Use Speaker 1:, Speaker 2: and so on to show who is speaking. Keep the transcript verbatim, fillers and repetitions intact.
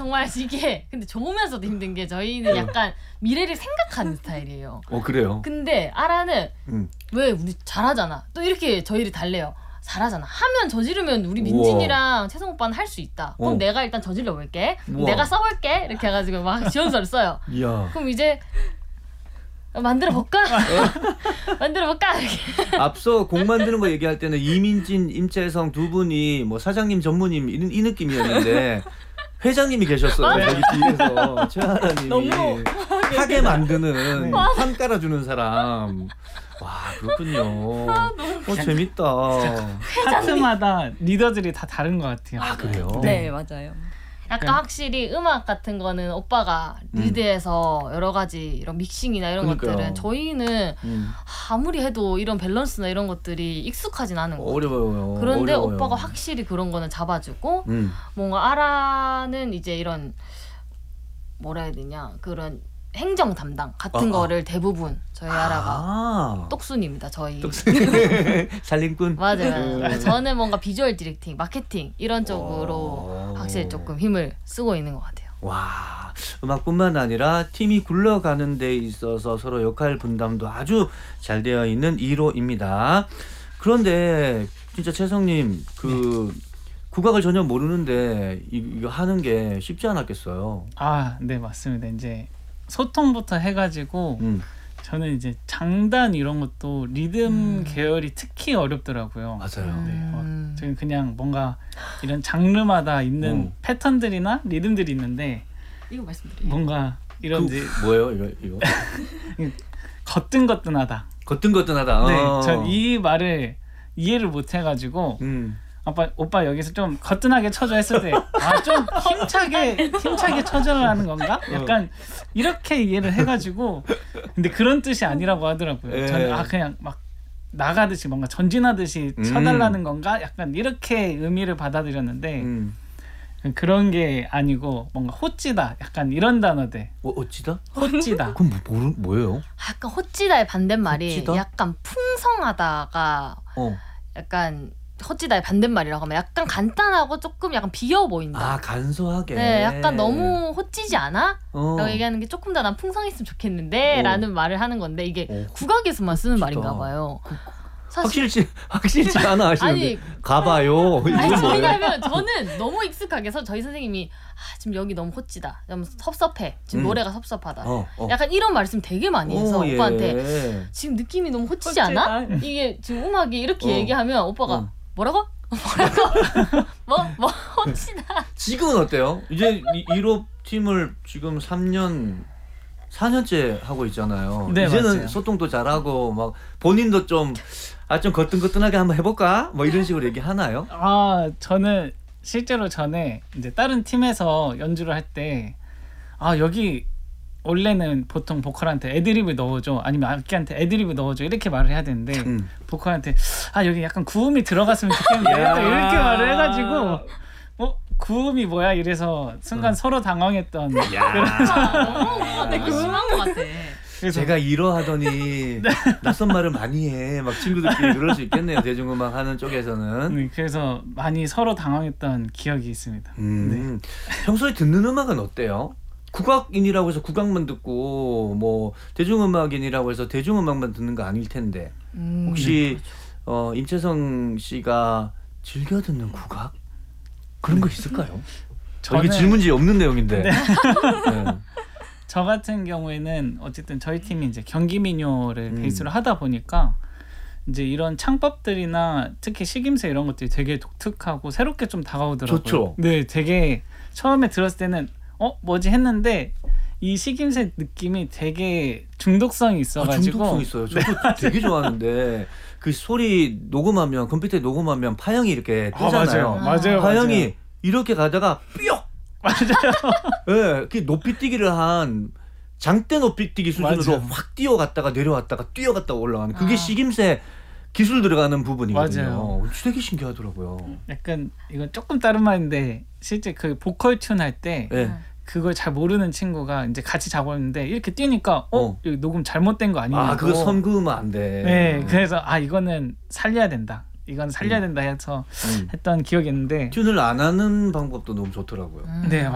Speaker 1: 정말 이게 근데 좋으면서도 힘든 게 저희는 약간 미래를 생각하는 스타일이에요.
Speaker 2: 어 그래요.
Speaker 1: 근데 아라는
Speaker 2: 음.
Speaker 1: 왜 우리 잘하잖아. 또 이렇게 저희를 달래요. 잘하잖아. 하면 저지르면 우리 민진이랑 우와. 채성 오빠는 할 수 있다. 그럼
Speaker 2: 어.
Speaker 1: 내가 일단 저질러 볼게.
Speaker 2: 우와.
Speaker 1: 내가 써볼게. 이렇게 해가지고 막 지원서를 써요.
Speaker 2: 이야.
Speaker 1: 그럼 이제 만들어 볼까? 만들어 볼까?
Speaker 2: 앞서 곡 만드는 거 얘기할 때는 이민진, 임채성 두 분이 뭐 사장님, 전무님 이, 이 느낌이었는데 회장님이 계셨어요. 여기 뒤에서 최하라님이
Speaker 1: 너무
Speaker 2: 하게 만드는 판 깔아주는 사람. 와 그렇군요. 어 재밌다.
Speaker 3: 파트마다 리더들이 다 다른 것 같아요.
Speaker 2: 아 그래요?
Speaker 4: 네, 맞아요.
Speaker 1: 약간 확실히 음악 같은 거는 오빠가 리드해서 여러 가지 이런 믹싱이나 이런
Speaker 2: 그러니까요.
Speaker 1: 것들은 저희는
Speaker 2: 음.
Speaker 1: 아무리 해도 이런 밸런스나 이런 것들이 익숙하진 않은 거예요.
Speaker 2: 어려워요.
Speaker 1: 그런데
Speaker 2: 어려워요.
Speaker 1: 오빠가 확실히 그런 거는 잡아주고
Speaker 2: 음.
Speaker 1: 뭔가 아라는 이제 이런 뭐라 해야 되냐 그런 행정 담당 같은
Speaker 2: 아,
Speaker 1: 거를 대부분 저희 아라가
Speaker 2: 아.
Speaker 1: 똑순입니다. 저희
Speaker 2: 살림꾼.
Speaker 1: 맞아요.
Speaker 2: 음.
Speaker 1: 저는 뭔가 비주얼 디렉팅, 마케팅 이런 쪽으로
Speaker 2: 오.
Speaker 1: 확실히 조금 힘을 쓰고 있는 것 같아요.
Speaker 2: 와 음악뿐만 아니라 팀이 굴러가는 데 있어서 서로 역할 분담도 아주 잘 되어 있는 일 호입니다. 그런데 진짜 채성님 그 네. 국악을 전혀 모르는데 이, 이거 하는 게 쉽지 않았겠어요.
Speaker 3: 아, 네 맞습니다. 이제 소통부터 해가지고
Speaker 2: 음.
Speaker 3: 저는 이제 장단 이런 것도 리듬
Speaker 1: 음.
Speaker 3: 계열이 특히 어렵더라고요.
Speaker 2: 맞아요.
Speaker 3: 네,
Speaker 1: 음.
Speaker 3: 어, 저는 그냥 뭔가 이런 장르마다 있는
Speaker 2: 음.
Speaker 3: 패턴들이나 리듬들이 있는데
Speaker 1: 이거 말씀드려요.
Speaker 3: 뭔가 이런
Speaker 2: 그,
Speaker 3: 이제
Speaker 2: 뭐예요 이거 이거
Speaker 3: 거뜬거뜬하다.
Speaker 2: 거뜬거뜬하다.
Speaker 3: 네,
Speaker 2: 어.
Speaker 3: 전 이 말을 이해를 못 해가지고
Speaker 2: 음.
Speaker 3: 오빠 오빠 여기서 좀 거뜬하게 쳐줘 했을 때 아 좀 힘차게 힘차게 쳐줘라는 건가? 약간 이렇게 이해를 해가지고 근데 그런 뜻이 아니라고 하더라고요.
Speaker 2: 예.
Speaker 3: 저는 아 그냥 막 나가듯이 뭔가 전진하듯이
Speaker 2: 음.
Speaker 3: 쳐달라는 건가? 약간 이렇게 의미를 받아들였는데
Speaker 2: 음.
Speaker 3: 그런 게 아니고 뭔가 호찌다 약간 이런 단어들.
Speaker 2: 뭐 어찌다?
Speaker 3: 호찌다.
Speaker 2: 그럼 뭐, 뭐 뭐예요?
Speaker 1: 약간 호찌다의 반대말이
Speaker 2: 호찌다?
Speaker 1: 약간 풍성하다가
Speaker 2: 어.
Speaker 1: 약간 호찌다의 반대말이라고 하면 약간 간단하고 조금 약간 비어 보인다.
Speaker 2: 아 간소하게.
Speaker 1: 네, 약간 너무 호찌지 않아?
Speaker 2: 어.
Speaker 1: 라고 얘기하는 게 조금 더 난 풍성했으면 좋겠는데
Speaker 2: 어.
Speaker 1: 라는 말을 하는 건데 이게
Speaker 2: 어,
Speaker 1: 국악에서만 쓰는
Speaker 2: 진짜.
Speaker 1: 말인가 봐요. 사실
Speaker 2: 확실치 확실치 않아 하시는데
Speaker 1: 아니,
Speaker 2: 가봐요.
Speaker 1: 아니
Speaker 2: 이건 뭐예요?
Speaker 1: 왜냐면 저는 너무 익숙하게 서 저희 선생님이 아, 지금 여기 너무 호찌다. 좀 섭섭해. 지금
Speaker 2: 음.
Speaker 1: 노래가 섭섭하다.
Speaker 2: 어, 어.
Speaker 1: 약간 이런 말씀 되게 많이 해서
Speaker 2: 어, 예.
Speaker 1: 오빠한테 지금 느낌이 너무 호찌지 않아? 이게 지금 음악이 이렇게
Speaker 2: 어.
Speaker 1: 얘기하면 오빠가
Speaker 2: 어.
Speaker 1: 뭐라고? 뭐라고? 뭐? 뭐? 호찌다.
Speaker 2: 지금은 어때요? 이제 일 호 팀을 지금 삼 년 사 년째 하고 있잖아요.
Speaker 3: 네,
Speaker 2: 이제는
Speaker 3: 맞아요.
Speaker 2: 소통도 잘하고 막 본인도 좀 아 좀 거뜬거뜬하게 한번 해볼까? 뭐 이런 식으로 얘기하나요?
Speaker 3: 아 저는 실제로 전에 이제 다른 팀에서 연주를 할 때 아 여기 원래는 보통 보컬한테 애드립을 넣어줘 아니면 악기한테 애드립을 넣어줘 이렇게 말을 해야 되는데
Speaker 2: 음.
Speaker 3: 보컬한테 아 여기 약간 구음이 들어갔으면 좋겠는데 약간 이렇게 말을 해가지고 어 구음이 뭐야 이래서 순간
Speaker 2: 음.
Speaker 3: 서로 당황했던
Speaker 1: 아, 너무 되게 심한 것 같아.
Speaker 3: 그래서
Speaker 2: 제가 이러하더니 낯선 말을 많이 해. 막 친구들끼리 그럴 수 있겠네요. 대중음악 하는 쪽에서는.
Speaker 3: 네, 그래서 많이 서로 당황했던 기억이 있습니다.
Speaker 2: 음. 평소에 듣는 음악은 어때요? 국악인이라고 해서 국악만 듣고 뭐 대중음악인이라고 해서 대중음악만 듣는 거 아닐 텐데
Speaker 1: 음,
Speaker 2: 혹시 어, 임채성 씨가 즐겨 듣는 국악 그런 거 있을까요? 어, 이게
Speaker 3: 저는-
Speaker 2: 질문지 없는 내용인데.
Speaker 3: 네.
Speaker 2: 네.
Speaker 3: 저 같은 경우에는 어쨌든 저희 팀이 이제 경기 민요를
Speaker 2: 음.
Speaker 3: 베이스로 하다 보니까 이제 이런 창법들이나 특히 식임새 이런 것들이 되게 독특하고 새롭게 좀 다가오더라고요.
Speaker 2: 좋죠.
Speaker 3: 네, 되게 처음에 들었을 때는 어 뭐지 했는데 이 식임새 느낌이 되게 중독성이
Speaker 2: 아,
Speaker 3: 있어가지고
Speaker 2: 중독성 있어요. 저도 되게 좋아하는데 그 소리 녹음하면 컴퓨터에 녹음하면 파형이 이렇게
Speaker 3: 아,
Speaker 2: 뜨잖아요.
Speaker 3: 맞아요, 맞아요,
Speaker 2: 파형이
Speaker 3: 맞아요.
Speaker 2: 이렇게 가다가 삐옥. 맞아요. 예, 그 높이 뛰기를 한 장대 높이 뛰기 수준으로
Speaker 3: 맞아요.
Speaker 2: 확 뛰어갔다가 내려왔다가 뛰어갔다가 올라가는 그게
Speaker 1: 아.
Speaker 2: 식임새 기술 들어가는 부분이거든요.
Speaker 3: 맞아요.
Speaker 2: 되게 신기하더라고요.
Speaker 3: 약간 이건 조금 다른 말인데 실제 그 보컬 튠 할 때
Speaker 2: 예.
Speaker 3: 그걸 잘 모르는 친구가 이제 같이 작업했는데 이렇게 뛰니까 어,
Speaker 2: 어.
Speaker 3: 여기 녹음 잘못된 거 아니냐고.
Speaker 2: 아, 그거 선 그으면 안 돼.
Speaker 3: 네, 그래서 아 이거는 살려야 된다. 이건 살려야
Speaker 2: 음.
Speaker 3: 된다 해서
Speaker 2: 음.
Speaker 3: 했던 기억이 있는데
Speaker 2: 튠을 안 하는 방법도 너무 좋더라고요.
Speaker 1: 음.
Speaker 3: 네